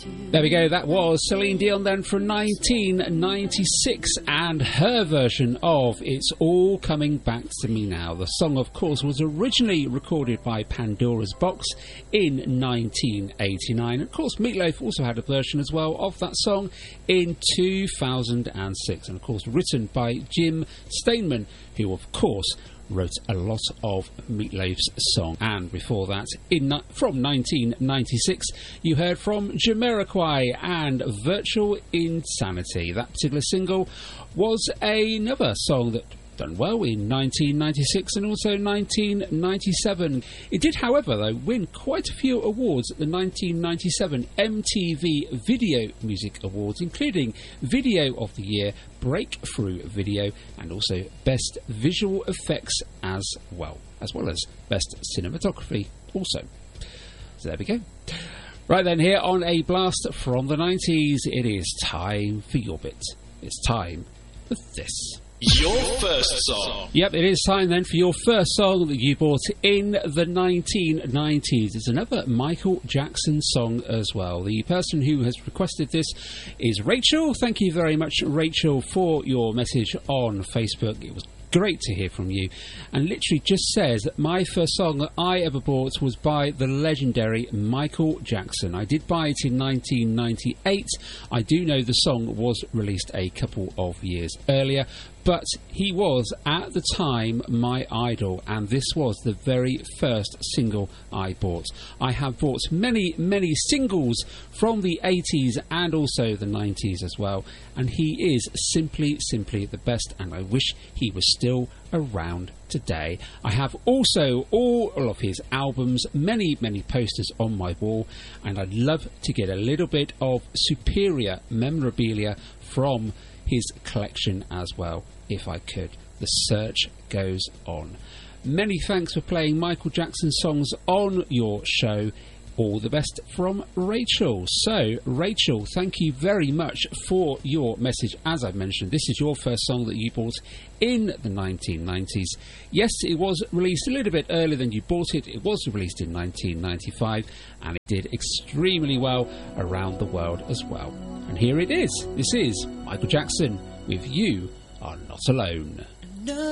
There we go, that was Celine Dion then from 1996 and her version of It's All Coming Back to Me Now. The song, of course, was originally recorded by Pandora's Box in 1989. Of course, Meatloaf also had a version as well of that song in 2006, and of course written by Jim Steinman, who of course wrote a lot of Meatloaf's song. And before that, from 1996, you heard from Jamiroquai and Virtual Insanity. That particular single was another song that done well in 1996 and also 1997. It did, however, though, win quite a few awards at the 1997 MTV Video Music Awards, including Video of the Year, Breakthrough Video, and also Best Visual Effects as well as Best Cinematography also. So there we go. Right then, here on A Blast from the 90s, it is time for your bit. It's time for this. Your first song. Yep, it is time then for your first song that you bought in the 1990s. It's another Michael Jackson song as well. The person who has requested this is Rachel. Thank you very much, Rachel, for your message on Facebook. It was great to hear from you, and literally just says that my first song that I ever bought was by the legendary Michael Jackson. I did buy it in 1998. I do know the song was released a couple of years earlier, but he was at the time my idol, and this was the very first single I bought. I have bought many singles from the 80s and also the 90s as well, and he is simply the best, and I wish he was still around today. I have also all of his albums, many posters on my wall, and I'd love to get a little bit of superior memorabilia from his collection as well, if I could. The search goes on. Many thanks for playing Michael Jackson songs on your show. All the best from Rachel. So, Rachel, thank you very much for your message. As I've mentioned, this is your first song that you bought in the 1990s. Yes, it was released a little bit earlier than you bought it. It was released in 1995, and it did extremely well around the world as well. And here it is. This is Michael Jackson with You Are Not Alone.